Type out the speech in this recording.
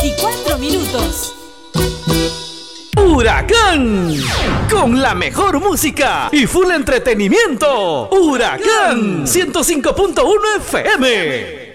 24 minutos. Huracán, con la mejor música y full entretenimiento. Huracán 105.1 FM.